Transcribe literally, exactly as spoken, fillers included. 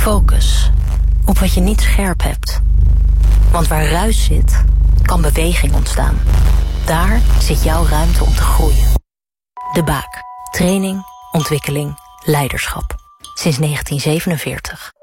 Focus op wat je niet scherp hebt. Want waar ruis zit, kan beweging ontstaan. Daar zit jouw ruimte om te groeien. De Baak. Training, ontwikkeling, leiderschap. Sinds negentien zevenenveertig.